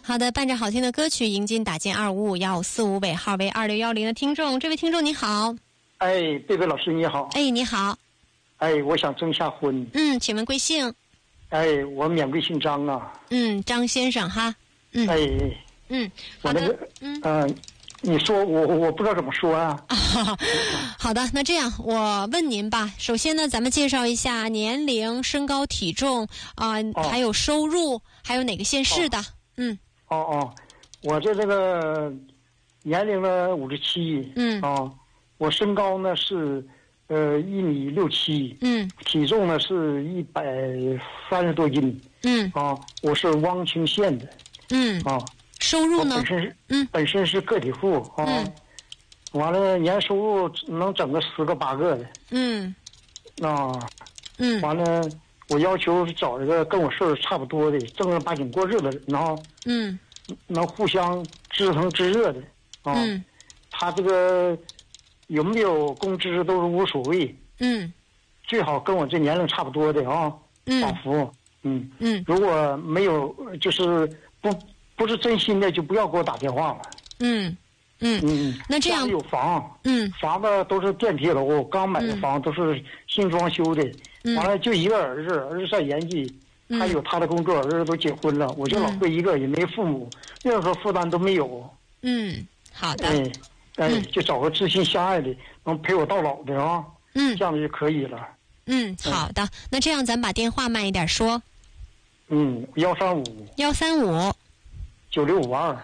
好的，伴着好听的歌曲，迎进打进2551545尾号为2610的听众。这位听众你好。 哎，贝贝老师你好。 哎，你好。 哎，我想征下婚。 请问贵姓？ 哎，我免贵姓张啊。 张先生哈。 我那个你说我不知道怎么说啊。 好的，那这样我问您吧。首先呢，咱们介绍一下年龄、身高、体重还有收入，还有哪个县市的？ 我这个年龄呢57，我身高呢是1.67米，体重呢是130多斤，我是汪清县的， 收入呢？ 本身是个体户完了年收入能整个10个8个的，完了我要求找一个跟我岁数差不多的，正儿八经过日子，然后能互相支撑支热的他这个有没有工资都是无所谓，最好跟我这年龄差不多的仿佛如果没有就是不是真心的，就不要给我打电话了。 那这样家里有房，房子都是电梯楼，刚买的房都是新装修的，完了就一个儿子上研究，还有他的工作，儿子都结婚了，我就老贵一个，也没父母，任何负担都没有。 好的。 就找个知心相爱的，能陪我到老的这样就可以了。 好的，那这样咱把电话慢一点说。 135 9652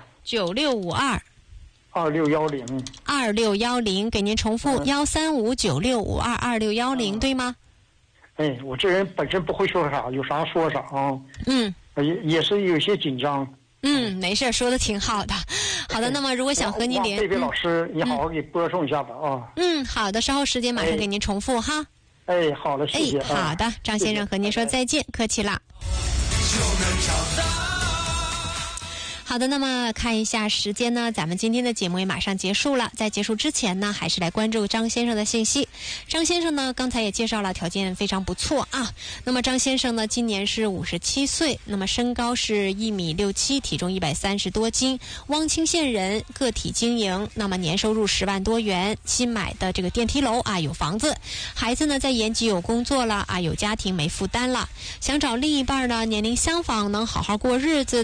2610，给您重复135 9652 对吗？ 我这人本身不会说啥，有啥说啥也是有些紧张。 没事，说的挺好的。好的，那么如果想和您贝贝老师，你好好给播送一下吧好的，稍后时间马上给您重复哈。 好了，谢谢。 好的，张先生和您说再见，客气了。好的，那么看一下时间呢，咱们今天的节目也马上结束了。在结束之前呢，还是来关注张先生的信息。张先生呢，刚才也介绍了，条件非常不错啊。那么张先生呢，今年是57岁，那么身高是1.67米，体重130多斤，汪清县人，个体经营，那么年收入10万多元，新买的这个电梯楼有房子，孩子呢在延吉有工作了有家庭没负担了，想找另一半呢，年龄相仿，能好好过日子。